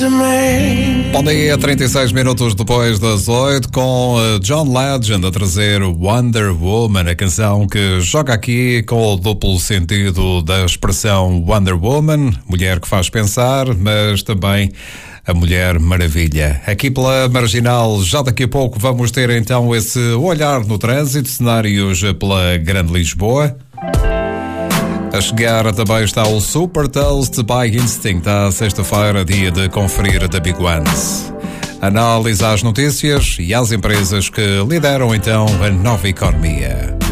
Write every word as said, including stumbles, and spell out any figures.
Bom dia, trinta e seis minutos depois das oito, com John Legend a trazer Wonder Woman, a canção que joga aqui com o duplo sentido da expressão Wonder Woman, mulher que faz pensar, mas também a Mulher Maravilha. Aqui pela Marginal, já daqui a pouco vamos ter então esse olhar no trânsito, cenários pela Grande Lisboa. A chegar também está o Super Toast by Instinct, à sexta-feira, dia de conferir da Big Ones. Análise às notícias e às empresas que lideram então a nova economia.